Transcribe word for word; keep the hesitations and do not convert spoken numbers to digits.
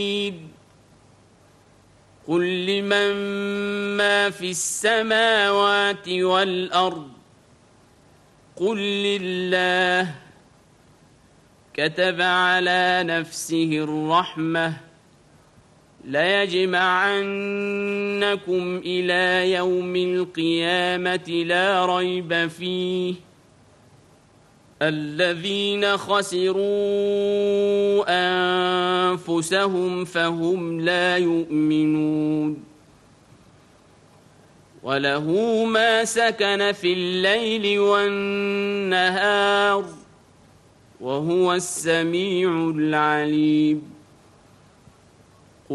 قل لمن ما في السماوات والأرض قل لله كتب على نفسه الرحمة ليجمعنكم إلى يوم القيامة لا ريب فيه الذين خسروا أنفسهم فهم لا يؤمنون وله ما سكن في الليل والنهار وهو السميع العليم